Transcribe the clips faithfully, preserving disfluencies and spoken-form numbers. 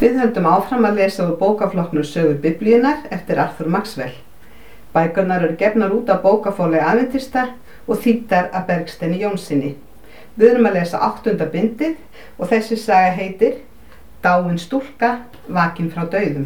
Við höldum áfram að lesa úr bókaflokknum Sögur Biblíunnar eftir Arthur Maxwell. Bækurnar eru gefnar út af bókaforlagi Adventista og þýddar af Bergsteini Jónssyni. Við erum að lesa áttunda bindið og þessi saga heitir Dáin stúlka, vakin frá dauðum.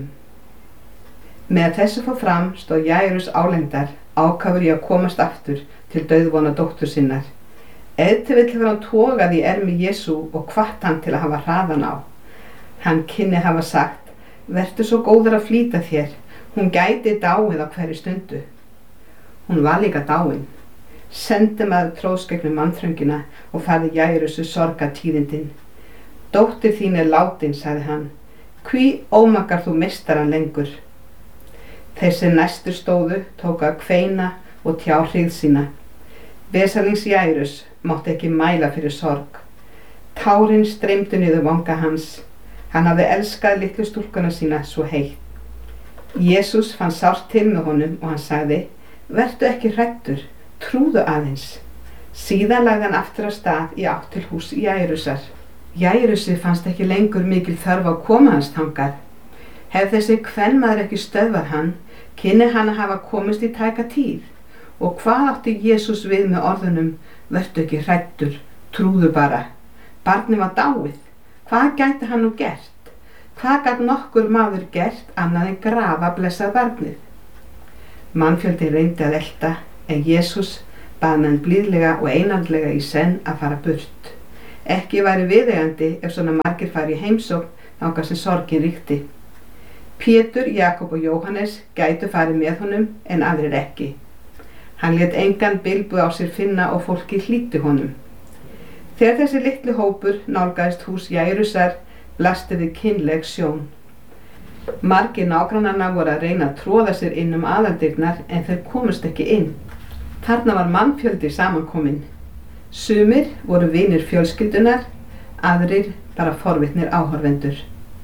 Með þessu fór fram stóð Jairus álengdar, ákafur í að komast aftur til dauðvona dóttur sinnar. Ef til vill hefur hann togað í ermi Jesú og hvatt hann til að hafa hraðan á. Hann kynni hafa sagt, vertu svo góður að flýta þér, hún gæti dáið á hverri stundu. Hún var líka dáin. Sendi maður tróðst gegnum mannþröngina og færði Jairusu sorgartíðindin. Dóttir þín er látin, sagði hann. Hví ómakar þú meistaran lengur? Þeir sem næstur stóðu tóku að kveina og tjá hryggð sína. Vesalings Jairus mátti ekki mæla fyrir sorg. Tárin streymdu niður vanga hans. Hann hafði elskað litlu stúlkuna sína svo heitt. Jesús fann sárt til með honum og hann sagði, vertu ekki hræddur, trúðu aðeins. Síðan lagði hann aftur af stað í átt til hús Jairusar. Jairusi fannst ekki lengur mikil þörf á að koma hans þangað. Hef þessi kvenmaður ekki stöðvað hann, kynni hann að hafa komist í tæka tíð. Og hvað átti Jesús við með orðunum, vertu ekki hræddur, trúðu bara. Barnið var dáið. Hvað gæti hann nú gert? Hvað gat nokkur maður gert annað en grafa blessað barnið? Mannfjöldi reyndi að elta, en Jesús bað menn blíðlega og einandlega í senn að fara burt. Ekki væri viðeigandi ef svona margir fari í heimsókn þangað sem sorgin ríkti. Pétur, Jakob og Jóhannes gætu farið með honum en aðrir ekki. Hann lét engan bilbu á sér finna og fólki hlýddi honum. Þegar þessi litli hópur nálgaðist hús Jairusar, blasti við kynleg sjón. Margir nágrannanna voru að reyna að tróða sér inn um aðaldyrnar en þeir komust ekki inn. Þarna var mannfjöldi samankominn. Sumir voru vinir fjölskyldunar, aðrir bara forvitnir áhorfendur.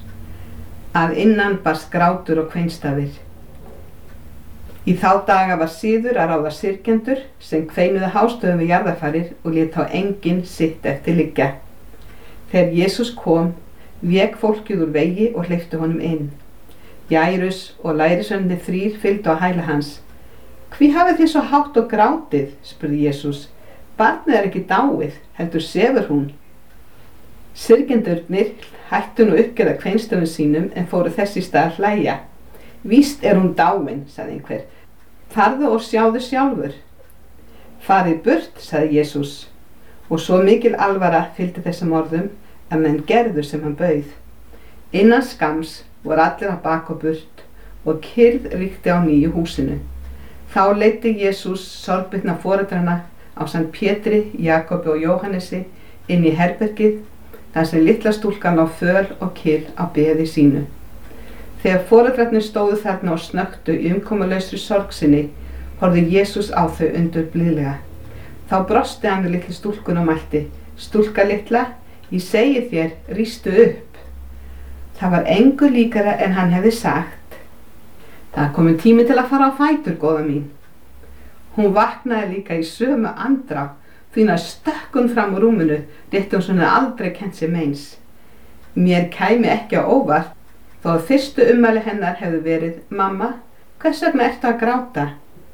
Að innan barst grátur og kveinstafir. Í þá daga var siður að ráða syrgjendur sem kveinuðu hástöfum við jarðarfarir og lét þá enginn sitt eftir liggja. Þegar Jesús kom, vék fólkið úr vegi og hleypti honum inn. Jairus og lærisveinarnir þrír fylgdu á hæla hans. Hví hafið þið svo hátt og grátið, spurði Jesús. Barnið er ekki dáið, heldur sefur hún. Syrgjendurnir hættu nú uppgerða kveinstöfum sínum en fóru þess í stað að hlæja. Víst er hún dáin, sagði einhver. Farðu og sjáðu sjálfur. Farið burt, sagði Jesús. Og svo mikil alvara fylgdi þessum orðum að menn gerðu sem hann bauð. Innan skams voru allir að baka burt og kyrrð ríkti á nýju húsinu. Þá leiddi Jesús sorgbitna foreldrana ásamt Pétri, Jakobi og Jóhannesi inn í herbergið þar sem litla stúlkan lá föl og kyrr á beði sínu. Þegar foreldrarnir stóðu þarna og snöktu í umkomulausri sorg sinni, horfði Jesús á þau undur blíðlega. Þá brosti hann við litlu stúlkun og mælti, stúlka litla, ég segi þér, rístu upp. Það var engu líkara en hann hefði sagt. Það er komin tími til að fara á fætur, góða mín. Hún vaknaði líka í sömu andrá, því að stökk hún fram úr rúminu, rétt hún svona aldrei kennt sér meins. Mér kæmi ekki á óvart, þó að fyrstu ummæli hennar hefðu verið, mamma, hvers vegna ertu að gráta?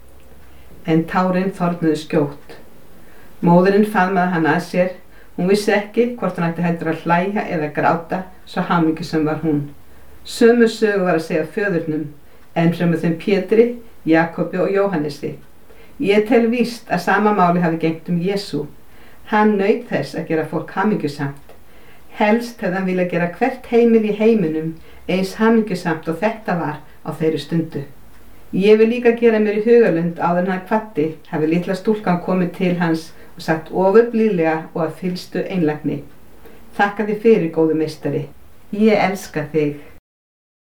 En tárin þornuðu skjótt. Móðirin faðmaði hana að sér, hún vissi ekki hvort hann ætti heldur að hlæja eða gráta, svo hamingjusöm var hún. Sömu sögu var að segja föðurnum, enn fremur þeim Pétri, Jakobi og Jóhannesi. Ég tel víst að sama máli hafi gegnt um Jesú. Hann naut þess að gera fólk hamingjusamt. Helst hefði hann viljað gera hvert heimil í heiminum eins hamingjusamt og þetta var á þeirri stundu. Ég vil líka gera mér í hugalund áður en hann kvaddi, hafi litla stúlkan komið til hans og sagt ofur blíðlega og að fyllstu einlægni. Þakka þér fyrir, góðu meistari. Ég elska þig.